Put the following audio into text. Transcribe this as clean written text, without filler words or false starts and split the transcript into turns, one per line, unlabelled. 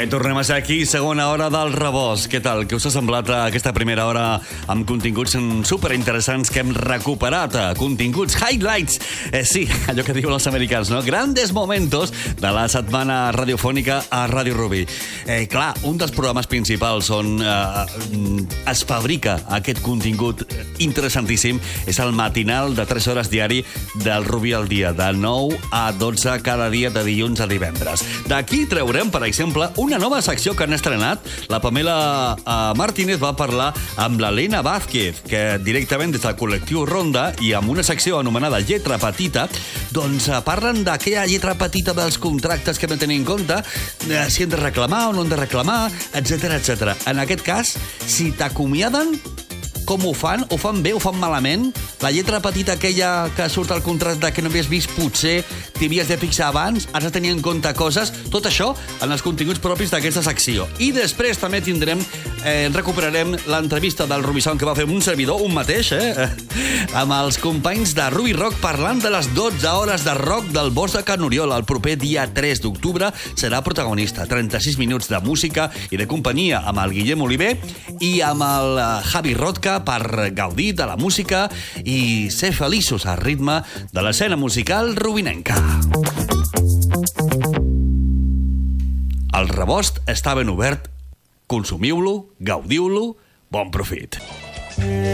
Tornem a ser aquí, segona hora del Rebost. Què tal? Què us ha semblat aquesta primera hora amb continguts superinteressants que hem recuperat? Continguts, highlights. Sí, allò que diuen els americans, no? Grandes momentos de la setmana radiofònica a Ràdio Rubí. Clar, un dels programes principals on es fabrica aquest contingut interessantíssim és el matinal de 3 hores diari del Rubí al dia, de 9 a 12 cada dia de dilluns a divendres. D'aquí treurem, per exemple, una nova secció que han estrenat. La Pamela Martínez va parlar amb l'Helena Vázquez, que directament des del col·lectiu Ronda i amb una secció anomenada Lletra Petita, doncs parlen d'aquella lletra petita dels contractes que no tenen en compte, si hem de reclamar o no hem de reclamar, etc etc. En aquest cas, si t'acomiaden, com ho fan? Ho fan bé? Ho fan malament? La lletra petita aquella que surt al contracte que no havies vist, potser t'hi havies de fixar abans, has de tenir en compte coses, tot això en els continguts propis d'aquesta secció. I després també tindrem, recuperarem l'entrevista del Rubí Sound que va fer un servidor, un mateix, amb els companys de Rubí Rock parlant de les 12 hores de rock del Bosc de Can Oriol. El proper dia 3 d'octubre serà protagonista. 36 minuts de música i de companyia amb el Guillem Oliver i amb el Javi Rotka per gaudir de la música i ser feliços al ritme de l'escena musical rubinenca. El Rebost està ben obert. Consumiu-lo, gaudiu-lo, bon profit.